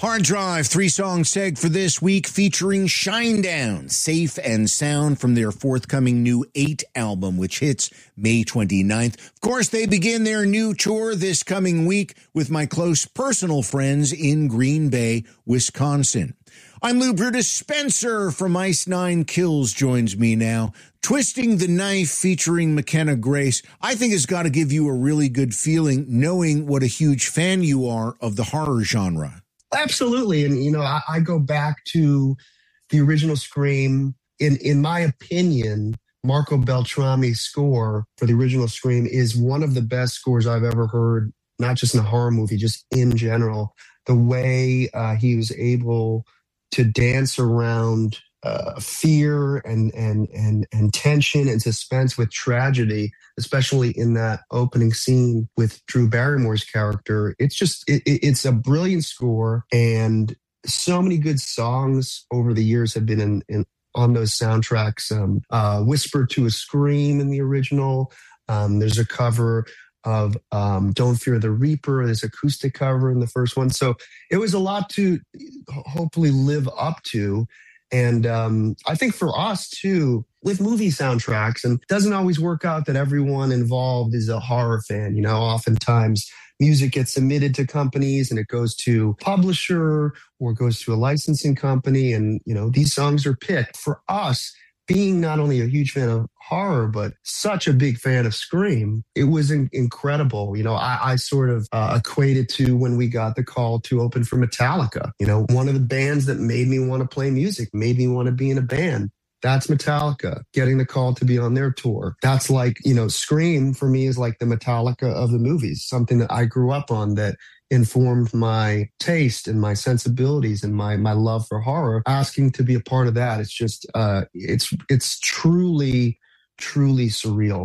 Hard Drive, 3-song seg for this week featuring Shinedown, Safe and Sound from their forthcoming new 8 album, which hits May 29th. Of course, they begin their new tour this coming week with my close personal friends in Green Bay, Wisconsin. I'm Lou Brutus. Spencer from Ice Nine Kills joins me now. Twisting the Knife featuring McKenna Grace, I think has got to give you a really good feeling knowing what a huge fan you are of the horror genre. Absolutely. And, I go back to the original Scream. In my opinion, Marco Beltrami's score for the original Scream is one of the best scores I've ever heard, not just in a horror movie, just in general. The way he was able to dance around fear and tension and suspense with tragedy, especially in that opening scene with Drew Barrymore's character. It's a brilliant score, and so many good songs over the years have been on those soundtracks. Whisper to a Scream in the original. There's a cover of Don't Fear the Reaper, this acoustic cover in the first one. So it was a lot to hopefully live up to. And I think for us, too, with movie soundtracks, and it doesn't always work out that everyone involved is a horror fan. Oftentimes music gets submitted to companies and it goes to publisher or goes to a licensing company. And, these songs are picked. For us, being not only a huge fan of horror, but such a big fan of Scream, it was incredible. I sort of equated to when we got the call to open for Metallica. One of the bands that made me want to play music, made me want to be in a band. That's Metallica, getting the call to be on their tour. That's like, Scream for me is like the Metallica of the movies, something that I grew up on that informed my taste and my sensibilities and my love for horror. Asking to be a part of that, it's just, it's truly, truly surreal.